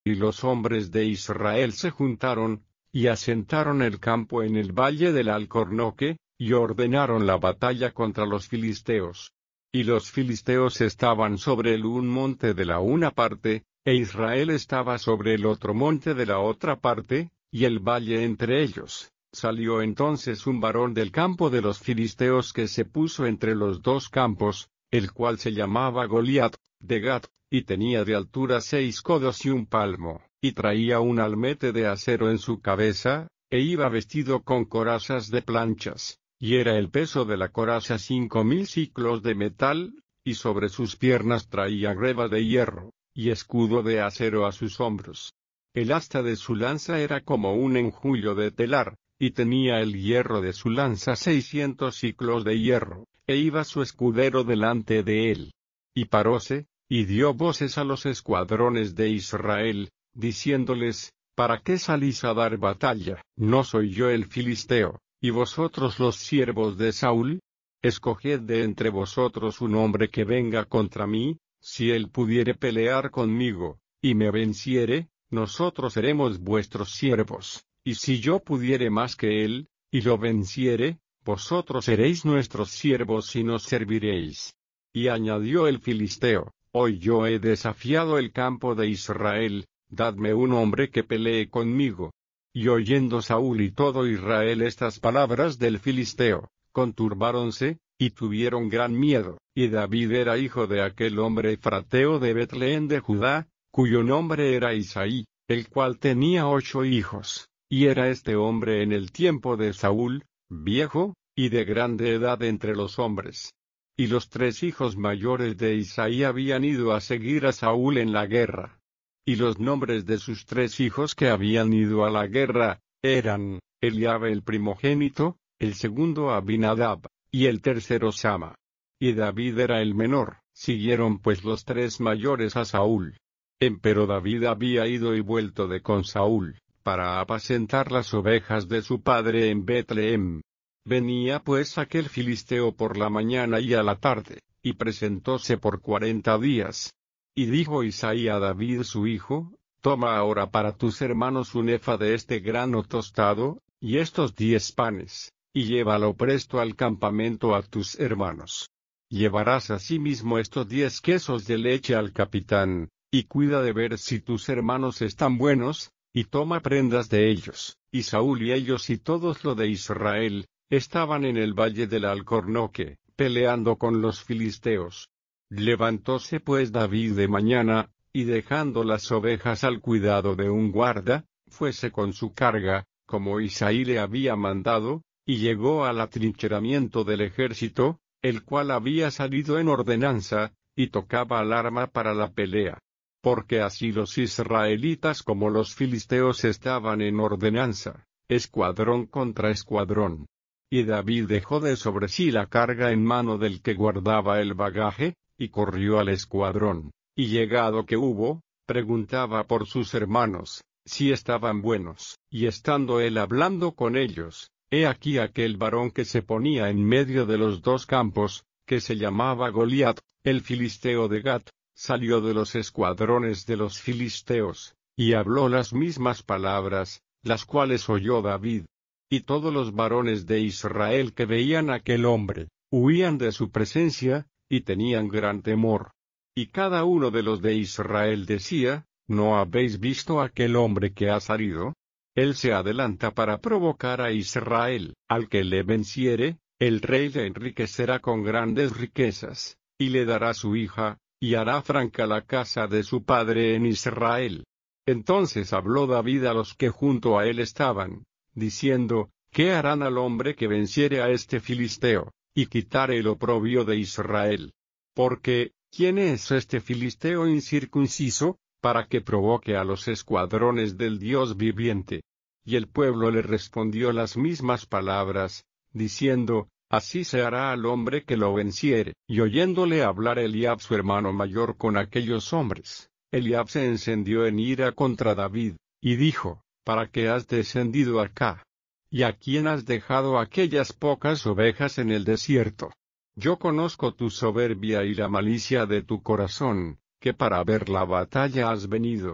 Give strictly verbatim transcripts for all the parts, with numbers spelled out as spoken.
Y los hombres de Israel se juntaron, y asentaron el campo en el valle del Alcornoque, y ordenaron la batalla contra los filisteos. Y los filisteos estaban sobre el un monte de la una parte, e Israel estaba sobre el otro monte de la otra parte, y el valle entre ellos. Salió entonces un varón del campo de los filisteos que se puso entre los dos campos, el cual se llamaba Goliat, de Gat, y tenía de altura seis codos y un palmo, y traía un almete de acero en su cabeza, e iba vestido con corazas de planchas, y era el peso de la coraza cinco mil siclos de metal, y sobre sus piernas traía greba de hierro, y escudo de acero a sus hombros. El asta de su lanza era como un enjullo de telar, y tenía el hierro de su lanza seiscientos siclos de hierro, e iba su escudero delante de él. Y paróse, y dio voces a los escuadrones de Israel, diciéndoles, ¿para qué salís a dar batalla? ¿No soy yo el filisteo, y vosotros los siervos de Saúl? Escoged de entre vosotros un hombre que venga contra mí, si él pudiere pelear conmigo, y me venciere, nosotros seremos vuestros siervos, y si yo pudiere más que él, y lo venciere, vosotros seréis nuestros siervos y nos serviréis. Y añadió el filisteo, hoy yo he desafiado el campo de Israel, dadme un hombre que pelee conmigo. Y oyendo Saúl y todo Israel estas palabras del filisteo, conturbáronse, y tuvieron gran miedo. Y David era hijo de aquel hombre efrateo de Betlehem de Judá, cuyo nombre era Isaí, el cual tenía ocho hijos, y era este hombre en el tiempo de Saúl, viejo, y de grande edad entre los hombres. Y los tres hijos mayores de Isaí habían ido a seguir a Saúl en la guerra. Y los nombres de sus tres hijos que habían ido a la guerra, eran, Eliab el primogénito, el segundo Abinadab, y el tercero Sama. Y David era el menor. Siguieron pues los tres mayores a Saúl. Empero David había ido y vuelto de con Saúl, para apacentar las ovejas de su padre en Betlehem. Venía pues aquel filisteo por la mañana y a la tarde, y presentóse por cuarenta días. Y dijo Isaí a David su hijo, toma ahora para tus hermanos un efa de este grano tostado, y estos diez panes, y llévalo presto al campamento a tus hermanos. Llevarás asimismo estos diez quesos de leche al capitán, y cuida de ver si tus hermanos están buenos, y toma prendas de ellos. Y Saúl y ellos y todos lo de Israel, estaban en el valle del Alcornoque, peleando con los filisteos. Levantóse pues David de mañana, y dejando las ovejas al cuidado de un guarda, fuese con su carga, como Isaí le había mandado, y llegó al atrincheramiento del ejército, el cual había salido en ordenanza, y tocaba alarma para la pelea. Porque así los israelitas como los filisteos estaban en ordenanza, escuadrón contra escuadrón. Y David dejó de sobre sí la carga en mano del que guardaba el bagaje, y corrió al escuadrón, y llegado que hubo, preguntaba por sus hermanos, si estaban buenos. Y estando él hablando con ellos, he aquí aquel varón que se ponía en medio de los dos campos, que se llamaba Goliat, el filisteo de Gat, salió de los escuadrones de los filisteos, y habló las mismas palabras, las cuales oyó David. Y todos los varones de Israel que veían aquel hombre, huían de su presencia, y tenían gran temor. Y cada uno de los de Israel decía, ¿no habéis visto aquel hombre que ha salido? Él se adelanta para provocar a Israel. Al que le venciere, el rey le enriquecerá con grandes riquezas, y le dará su hija, y hará franca la casa de su padre en Israel. Entonces habló David a los que junto a él estaban, diciendo, ¿qué harán al hombre que venciere a este filisteo, y quitare el oprobio de Israel? Porque, ¿quién es este filisteo incircunciso, para que provoque a los escuadrones del Dios viviente? Y el pueblo le respondió las mismas palabras, diciendo, así se hará al hombre que lo venciere. Y oyéndole hablar Eliab su hermano mayor con aquellos hombres, Eliab se encendió en ira contra David, y dijo, ¿para qué has descendido acá? ¿Y a quién has dejado aquellas pocas ovejas en el desierto? Yo conozco tu soberbia y la malicia de tu corazón, que para ver la batalla has venido.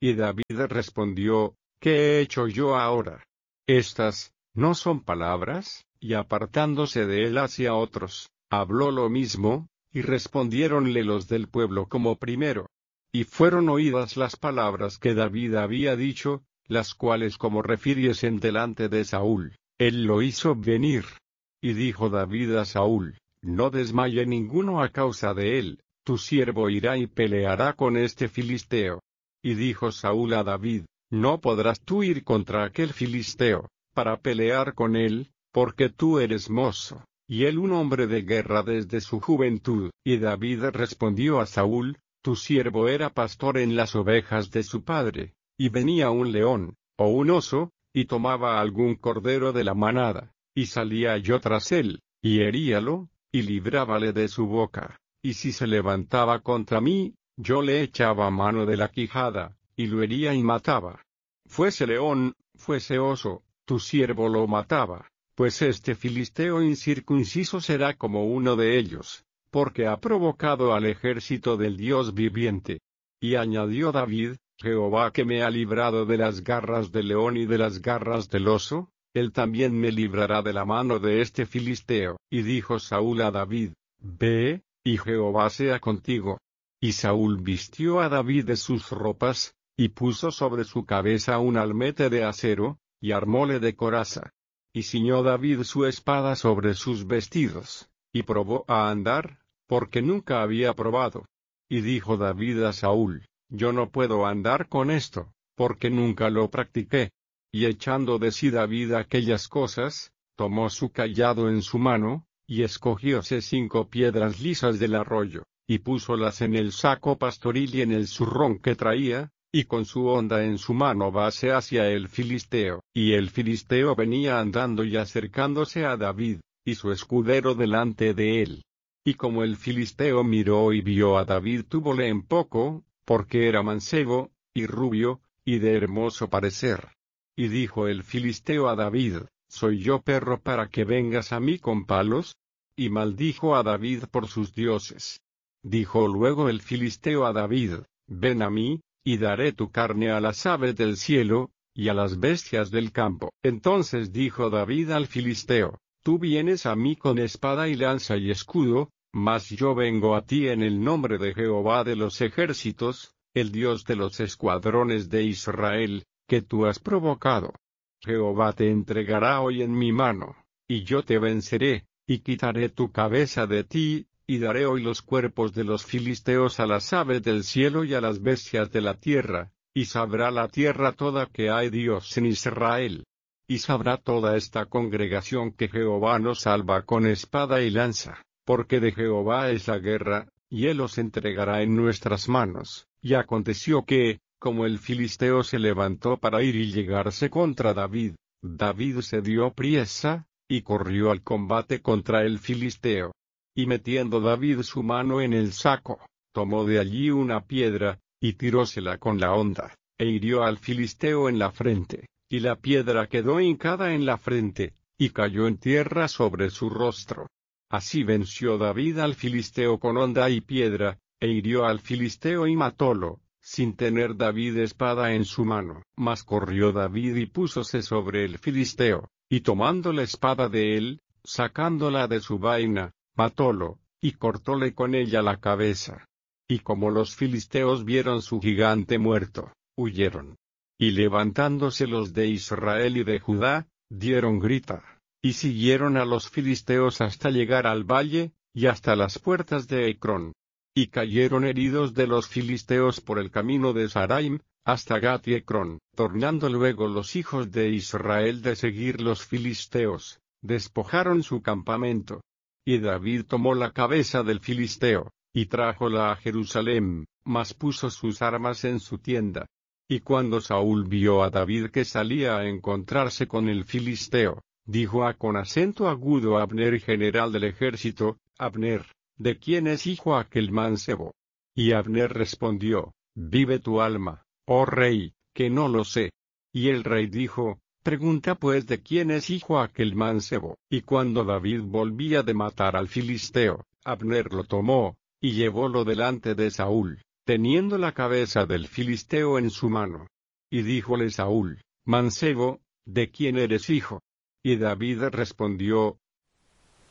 Y David respondió, ¿qué he hecho yo ahora? Estas, ¿no son palabras? Y apartándose de él hacia otros, habló lo mismo, y respondiéronle los del pueblo como primero. Y fueron oídas las palabras que David había dicho, las cuales como refiriesen delante de Saúl, él lo hizo venir. Y dijo David a Saúl, no desmaye ninguno a causa de él, tu siervo irá y peleará con este filisteo. Y dijo Saúl a David, no podrás tú ir contra aquel filisteo, para pelear con él, porque tú eres mozo, y él un hombre de guerra desde su juventud. Y David respondió a Saúl, tu siervo era pastor en las ovejas de su padre, y venía un león, o un oso, y tomaba algún cordero de la manada, y salía yo tras él, y heríalo, y librábale de su boca, y si se levantaba contra mí, yo le echaba mano de la quijada, y lo hería y mataba. Fuese león, fuese oso, tu siervo lo mataba, pues este filisteo incircunciso será como uno de ellos, porque ha provocado al ejército del Dios viviente. Y añadió David, Jehová que me ha librado de las garras del león y de las garras del oso, él también me librará de la mano de este filisteo. Y dijo Saúl a David, ve, y Jehová sea contigo. Y Saúl vistió a David de sus ropas, y puso sobre su cabeza un almete de acero, y armóle de coraza. Y ciñó David su espada sobre sus vestidos, y probó a andar, porque nunca había probado. Y dijo David a Saúl, yo no puedo andar con esto, porque nunca lo practiqué. Y echando de sí David aquellas cosas, tomó su cayado en su mano, y escogióse cinco piedras lisas del arroyo, y púsolas en el saco pastoril y en el zurrón que traía, y con su honda en su mano vase hacia el filisteo. Y el filisteo venía andando y acercándose a David, y su escudero delante de él. Y como el filisteo miró y vio a David túvole en poco, porque era mancebo, y rubio, y de hermoso parecer. Y dijo el filisteo a David, ¿soy yo perro para que vengas a mí con palos? Y maldijo a David por sus dioses. Dijo luego el filisteo a David, ven a mí, y daré tu carne a las aves del cielo, y a las bestias del campo. Entonces dijo David al filisteo, tú vienes a mí con espada y lanza y escudo, mas yo vengo a ti en el nombre de Jehová de los ejércitos, el Dios de los escuadrones de Israel, que tú has provocado. Jehová te entregará hoy en mi mano, y yo te venceré, y quitaré tu cabeza de ti, y daré hoy los cuerpos de los filisteos a las aves del cielo y a las bestias de la tierra, y sabrá la tierra toda que hay Dios en Israel. Y sabrá toda esta congregación que Jehová nos salva con espada y lanza, porque de Jehová es la guerra, y él os entregará en nuestras manos. Y aconteció que, como el filisteo se levantó para ir y llegarse contra David, David se dio priesa, y corrió al combate contra el filisteo. Y metiendo David su mano en el saco, tomó de allí una piedra, y tirósela con la honda, e hirió al filisteo en la frente, y la piedra quedó hincada en la frente, y cayó en tierra sobre su rostro. Así venció David al filisteo con honda y piedra, e hirió al filisteo y matólo, sin tener David espada en su mano. Mas corrió David y púsose sobre el filisteo, y tomando la espada de él, sacándola de su vaina, matólo, y cortóle con ella la cabeza. Y como los filisteos vieron su gigante muerto, huyeron. Y levantándose los de Israel y de Judá, dieron grita, y siguieron a los filisteos hasta llegar al valle, y hasta las puertas de Ecrón. Y cayeron heridos de los filisteos por el camino de Saraim, hasta Gat y Ecrón. Tornando luego los hijos de Israel de seguir los filisteos, despojaron su campamento. Y David tomó la cabeza del filisteo, y trájola a Jerusalén, mas puso sus armas en su tienda. Y cuando Saúl vio a David que salía a encontrarse con el filisteo, dijo a con acento agudo a Abner, general del ejército, Abner, ¿de quién es hijo aquel mancebo? Y Abner respondió, vive tu alma, oh rey, que no lo sé. Y el rey dijo, pregunta pues de quién es hijo aquel mancebo. Y cuando David volvía de matar al filisteo, Abner lo tomó, y llevólo delante de Saúl. teniendo la cabeza del filisteo en su mano. Y díjole Saúl: Mancebo, ¿de quién eres hijo? Y David respondió: